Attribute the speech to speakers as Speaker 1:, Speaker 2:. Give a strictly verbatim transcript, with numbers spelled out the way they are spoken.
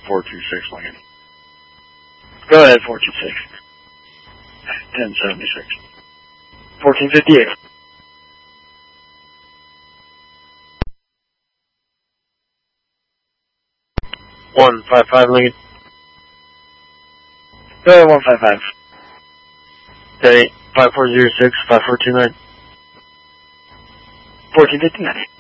Speaker 1: four two six, Lincoln.
Speaker 2: Go ahead, four two six.
Speaker 1: ten seventy-six.
Speaker 2: fourteen fifty-eight. one five five, Lincoln.
Speaker 1: Go ahead, one five five.
Speaker 2: ten eight, five four zero six, five four two nine.
Speaker 1: fourteen fifty-nine.